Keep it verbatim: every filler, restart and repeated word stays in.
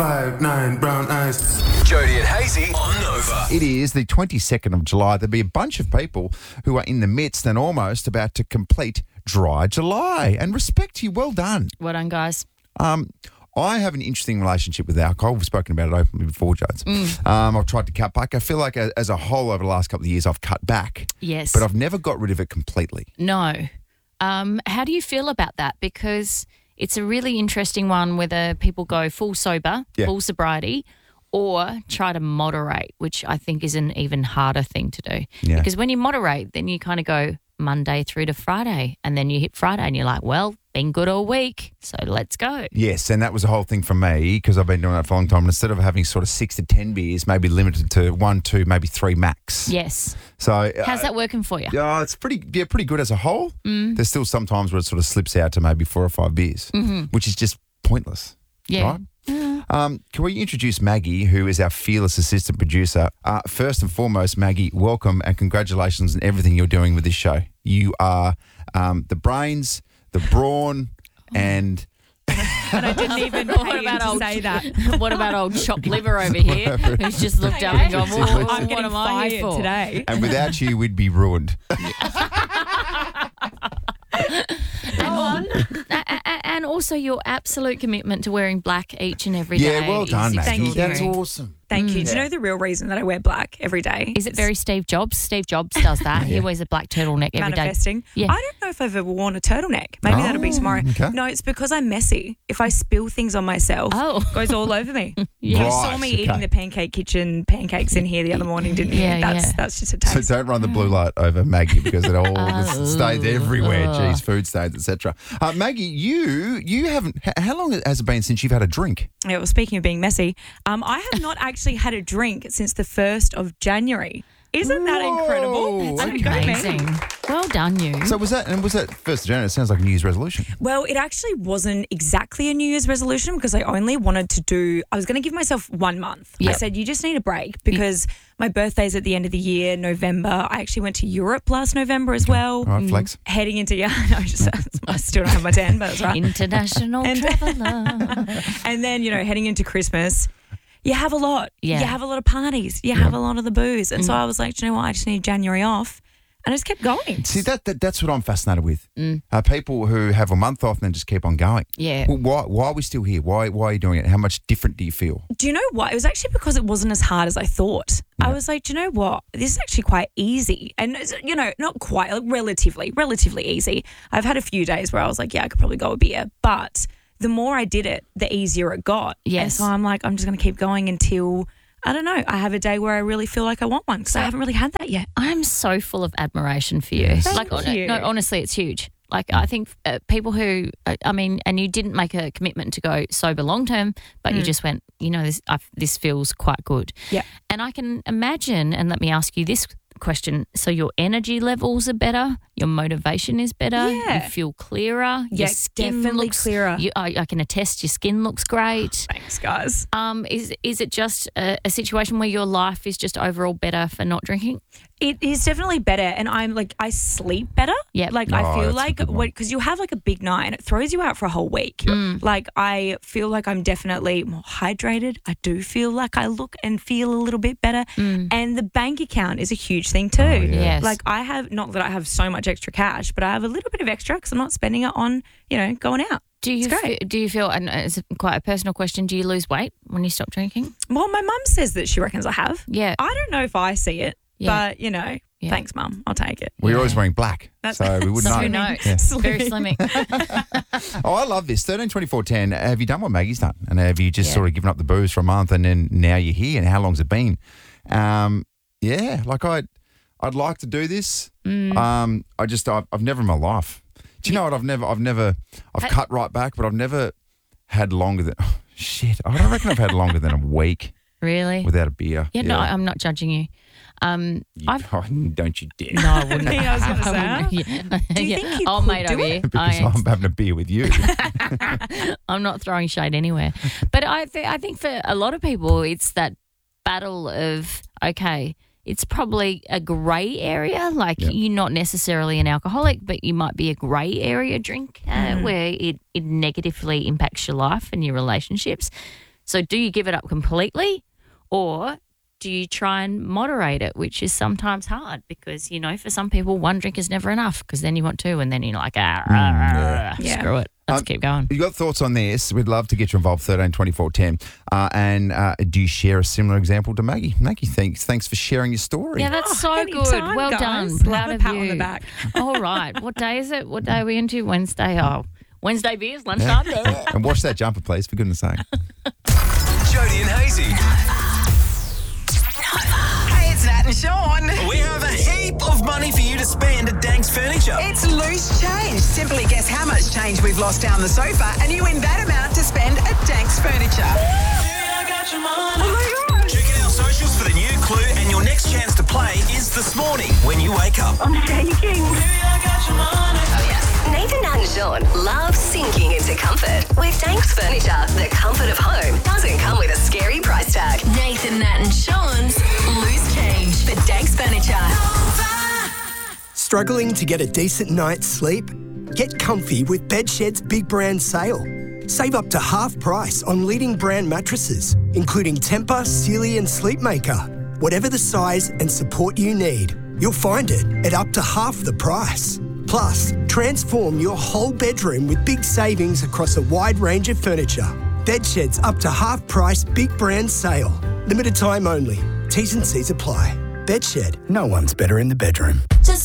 Five, nine, brown eyes. Jody and Hazy on Nova. It is the twenty-second of July. There'll be a bunch of people who are in the midst and almost about to complete Dry July. And respect to you, well done. Well done, guys. Um, I have an interesting relationship with alcohol. We've spoken about it openly before, Jones. Mm. Um, I've tried to cut back. I feel like a, as a whole over the last couple of years, I've cut back. Yes. But I've never got rid of it completely. No. Um, how do you feel about that? Because it's a really interesting one whether people go full sober, Yeah. full sobriety, or try to moderate, which I think is an even harder thing to do. Yeah. Because when you moderate, then you kind of go Monday through to Friday, and then you hit Friday and you're like, well, been good all week, so let's go. Yes, and that was the whole thing for me because I've been doing that for a long time. And instead of having sort of six to ten beers, maybe limited to one, two, maybe three max. Yes. So uh, How's that working for you? Yeah, it's pretty yeah, pretty good as a whole. Mm. There's still some times where it sort of slips out to maybe four or five beers, Mm-hmm. which is just pointless. Yeah. Right? Um, can we introduce Maggie, who is our fearless assistant producer? Uh, first and foremost, Maggie, welcome and congratulations on everything you're doing with this show. You are um, the brains, the brawn, and And I didn't even What pay him about to old- say that. What about old chopped liver over here who's just looked up and gone, well, I'm what getting am I fired here for? today. and without you, we'd be ruined. And, a- a- and also your absolute commitment to wearing black each and every day. Yeah, well done, is Maggie. you. That's extraordinary. awesome. Thank you. Do you know the real reason that I wear black every day? Is it very Steve Jobs? Steve Jobs does that. He wears a black turtleneck every day. manifesting? Yeah. I don't know if I've ever worn a turtleneck. Maybe Oh, that'll be tomorrow. okay. No, it's because I'm messy. If I spill things on myself, Oh. it goes all over me. Yeah. You saw Right, me okay. eating the Pancake Kitchen pancakes in here the other morning, didn't you? Yeah, that's yeah. that's just a So taste. don't run the blue light over Maggie because it all Oh. stays everywhere. Oh. Geez, food stains, et cetera. Uh, Maggie, you you haven't. h- How long has it been since you've had a drink? Yeah, well, speaking of being messy, um, I have not actually had a drink since the first of January. Isn't that Whoa, incredible? that's So go, man. Amazing. Well done, you. So was that and was that first of January? It sounds like a New Year's resolution. Well, it actually wasn't exactly a New Year's resolution because I only wanted to do, I was going to give myself one month. I Yep. said, you just need a break because my birthday's at the end of the year, November. I actually went to Europe last November as well. All right, flex. Heading into, yeah, no, just, I still don't have my tan, but that's right. International And- traveller. And then, you know, heading into Christmas, you have a lot. Yeah. You have a lot of parties. You have a lot of the booze. And so I was like, do you know what? I just need January off. And I just kept going. See that, that that's what I'm fascinated with. Mm. Uh, people who have a month off and then just keep on going. Yeah. Well, why why are we still here? Why why are you doing it? How much different do you feel? Do you know what? It was actually because it wasn't as hard as I thought. I was like, do you know what? This is actually quite easy. And, it's, you know, not quite, like relatively, relatively easy. I've had a few days where I was like, yeah, I could probably go a beer. But the more I did it, the easier it got. And Yes. so I'm like, I'm just going to keep going until, I don't know, I have a day where I really feel like I want one because I haven't really had that yet. I'm so full of admiration for you. Thank like, you. no, honestly, it's huge. Like, I think uh, people who, uh, I mean, and you didn't make a commitment to go sober long term, but you just went, you know, this I, this feels quite good. Yeah. And I can imagine, and let me ask you this question. So your energy levels are better, your motivation is better, Yeah. you feel clearer, your Yeah, skin definitely looks clearer. You, I, I can attest your skin looks great. Thanks, guys. Um, is is it just a, a situation where your life is just overall better for not drinking? It is definitely better, and I'm like I sleep better. Yep. like Oh, I that's feel a like good one. because you have like a big night and it throws you out for a whole week. Mm. Like I feel like I'm definitely more hydrated. I do feel like I look and feel a little bit better, and the bank account is a huge thing too. Oh, yeah. Yes. Like I have not that I have so much extra cash, but I have a little bit of extra because I'm not spending it on you know going out. Do you It's great. fe- do you feel, and it's quite a personal question, do you lose weight when you stop drinking? Well, my mum says that she reckons I have. Yeah. I don't know if I see it, Yeah. but you know, Yeah. thanks, mum. I'll take it. We're Yeah. always wearing black, That's- so we wouldn't So know. who knows? Yeah. Very slimming. Oh, I love this. thirteen twenty-four ten. Have you done what Maggie's done? And have you just Yeah. sort of given up the booze for a month and then now you're here? And how long's it been? Um, yeah, like I, I'd like to do this. Mm. Um, I just, I've, I've never in my life. Do you know what? I've never, I've never, I've I- cut right back, but I've never had longer than, oh, shit. I don't reckon I've had longer than a week Really? without a beer. Yeah, no, I'm not judging you. Um, You- I've oh, don't you dare. no, I wouldn't. Yeah, I was gonna say, I wouldn't. Yeah. Do you Yeah. think you oh, could mate, do over it? here. Because I, I'm having a beer with you. I'm not throwing shade anywhere. But I, th- I think for a lot of people, it's that battle of, okay, it's probably a grey area. Like Yeah. you're not necessarily an alcoholic, but you might be a grey area drink uh, where it, it negatively impacts your life and your relationships. So do you give it up completely, or do you try and moderate it, which is sometimes hard because, you know, for some people, one drink is never enough because then you want two and then you're like, ah, ah, ah, Yeah. screw it. Let's Um, keep going. You got thoughts on this? We'd love to get you involved. thirteen twenty-four ten. Uh, and uh, do you share a similar example to Maggie? Maggie, thanks. Thanks for sharing your story. Yeah, that's so anytime, good. Well guys. done. Love Proud a of pat you. on the back. All right. What day is it? What day are we into? Wednesday. Oh, Wednesday beers, lunchtime. And wash that jumper, please, for goodness sake. Jody and Hazy. Hey, it's Nat and Sean. We have a heap of money for you to spend at Danks Furniture. It's loose change. Simply guess how much change we've lost down the sofa and you win that amount to spend at Danks Furniture. I got your money. Oh my gosh. Check out our socials for the new clue, and your next chance to play is this morning when you wake up. I'm shaking. I got your money. Oh, yes. Nathan, Nat and Sean love sinking into comfort. With Danks Furniture, the comfort of home doesn't come with a scary price tag. Nathan, Nat and Sean's loose change for Danks Furniture. Struggling to get a decent night's sleep? Get comfy with Bedshed's big brand sale. Save up to half price on leading brand mattresses, including Tempur, Sealy and Sleepmaker. Whatever the size and support you need, you'll find it at up to half the price. Plus, transform your whole bedroom with big savings across a wide range of furniture. Bedshed's up to half price big brand sale. Limited time only. T's and C's apply. Bedshed, no one's better in the bedroom.